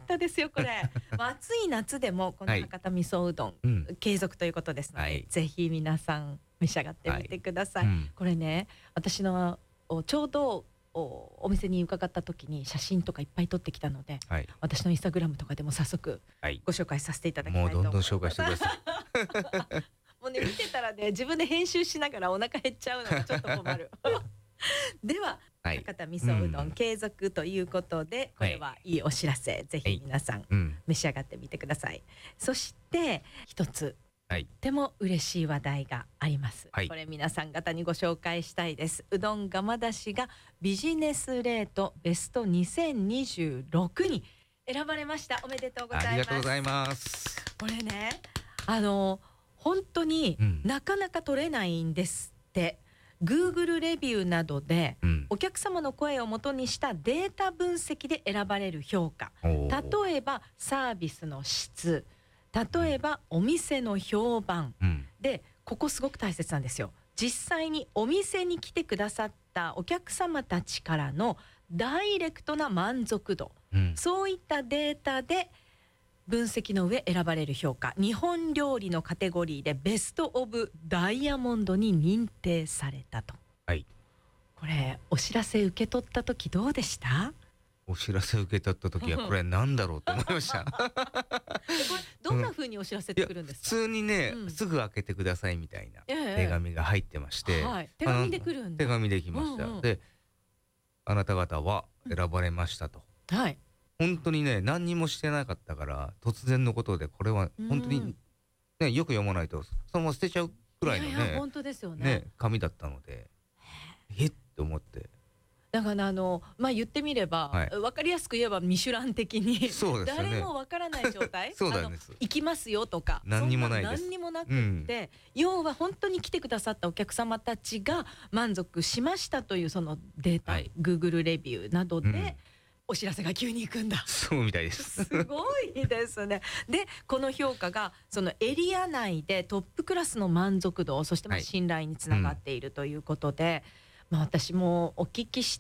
ったですよこれ。暑い夏でもこの博多味噌うどん、継続ということですので、ぜひ皆さん召し上がってみてください。これね、私のちょうどお店に伺った時に写真とかいっぱい撮ってきたので、私のインスタグラムとかでも早速ご紹介させていただきたいと思います。 もうどんどん紹介してください。 もうね、見てたらね、自分で編集しながらお腹減っちゃうのがちょっと困る。では、博多味噌うどん継続ということで、これはいいお知らせ、ぜひ皆さん召し上がってみてください。そして一つとっても嬉しい話題があります。これ皆さん方にご紹介したいです。うどん釜出しがビジネスレートベスト2026に選ばれました。おめでとうございます。 ありがとうございます。 これね、本当になかなか取れないんですって。Google レビューなどでお客様の声をもとにしたデータ分析で選ばれる評価、例えばサービスの質、例えばお店の評判、でここすごく大切なんですよ。実際にお店に来てくださったお客様たちからのダイレクトな満足度、そういったデータで分析の上選ばれる評価、日本料理のカテゴリーでベストオブダイヤモンドに認定されたと。これお知らせ受け取った時どうでした？ お知らせ受け取った時はこれなんだろうと思いました。これどんな風にお知らせてくるんですか？ 普通にね、すぐ開けてくださいみたいな手紙が入ってまして、 手紙で来るんだ。 手紙で来ました。で、あなた方は選ばれましたと。本当にね、何にもしてなかったから突然のことで、これは本当にね、よく読まないとそのまま捨てちゃうくらいのね、 本当ですよね。 紙だったので、って思って。 だから言ってみれば、分かりやすく言えばミシュラン的に誰も分からない状態、行きますよとか何にもないです。 何にもなくって、要は本当に来てくださったお客様たちが満足しましたというそのデータ、Google レビューなどでお知らせが急に行くんだ。 そうみたいです。 すごいですね。でこの評価がそのエリア内でトップクラスの満足度、そして信頼につながっているということで、私もお聞きして、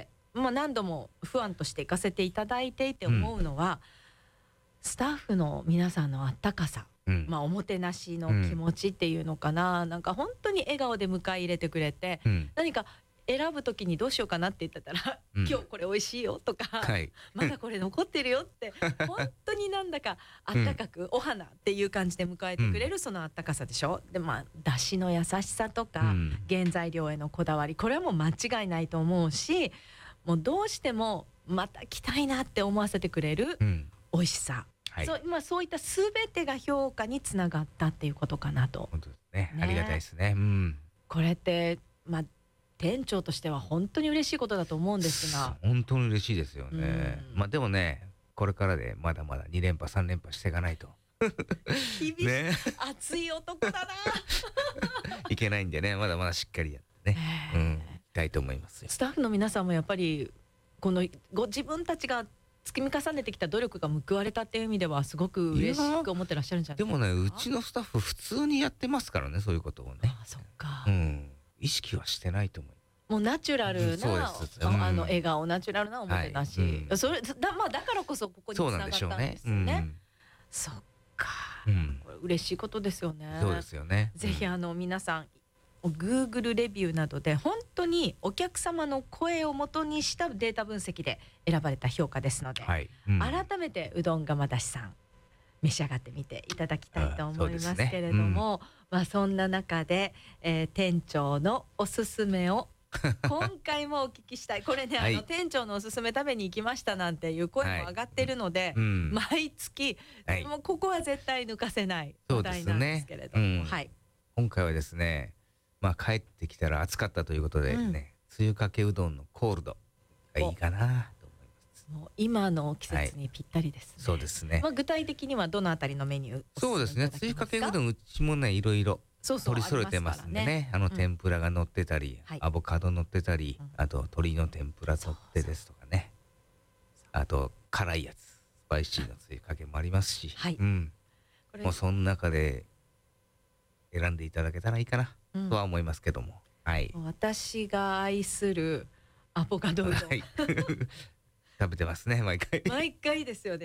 何度もファンとして行かせていただいていて思うのは、スタッフの皆さんのあったかさ、おもてなしの気持ちっていうのかな、なんか本当に笑顔で迎え入れてくれて、何か選ぶ時にどうしようかなって言ってたら、今日これ美味しいよとか、まだこれ残ってるよって本当になんだかあったかく、お花っていう感じで迎えてくれるそのあったかさでしょ。で出汁の優しさとか、原材料へのこだわり、これはもう間違いないと思うし、もうどうしてもまた来たいなって思わせてくれる美味しさ、そういった全てが評価につながったっていうことかなと。 本当ですね。ありがたいですね。 これって店長としては本当に嬉しいことだと思うんですが。 本当に嬉しいですよね。でもね、これからでまだまだ2連覇3連覇していかないと厳しい、熱い男だな。 いけないんでね、まだまだしっかりやってね、いきたいと思いますよ。 スタッフの皆さんもやっぱりこの自分たちが積み重ねてきた努力が報われたっていう意味ではすごく嬉しく思ってらっしゃるんじゃないですか。 でもね、うちのスタッフ普通にやってますからね、そういうことをね。 そっか。 意識はしてないと思う。 もうナチュラルな笑顔、ナチュラルなおもてなし、それだからこそここに繋がったんですよね。そっか、これ嬉しいことですよね。 そうですよね。 ぜひ皆さん Google レビューなどで本当にお客様の声をもとにしたデータ分析で選ばれた評価ですので、改めてうどん釜出しさん召し上がってみていただきたいと思いますけれども、そんな中で、店長のおすすめを今回もお聞きしたい。これね、店長のおすすめ食べに行きましたなんていう声も上がってるので、毎月、もうここは絶対抜かせない話題なんですけれども、 今回はですね、帰ってきたら暑かったということでね、つゆかけうどんのコールドがいいかなと思います。 もう今の季節にぴったりですね。 そうですね。 具体的にはどのあたりのメニュー？ そうですね、つゆかけうどんうちもね、いろいろ取り揃えてますんでね、天ぷらが乗ってたり、アボカド乗ってたり、あと鶏の天ぷら乗ってですとかね、あと辛いやつ、スパイシーのつゆかけもありますし、もうその中で選んでいただけたらいいかなとは思いますけども、 私が愛するアボカドうどん食べてますね、毎回。 毎回ですよね。